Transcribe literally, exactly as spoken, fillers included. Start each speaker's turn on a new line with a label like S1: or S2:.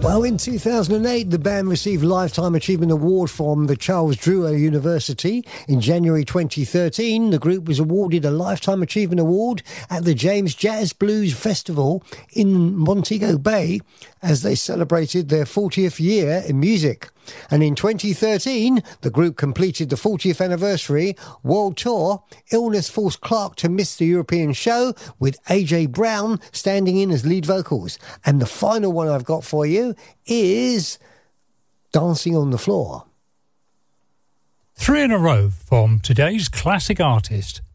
S1: Well, in two thousand eight, the band received Lifetime Achievement Award from the Charles Drewer University. In January twenty thirteen, the group was awarded a Lifetime Achievement Award at the James Jazz Blues Festival in Montego Bay as they celebrated their fortieth year in music. And in twenty thirteen, the group completed the fortieth anniversary world tour. Illness forced Clark to miss the European show, with A J Brown standing in as lead vocals. And the final one I've got for you is Dancing on the Floor.
S2: Three in a row from today's classic artist.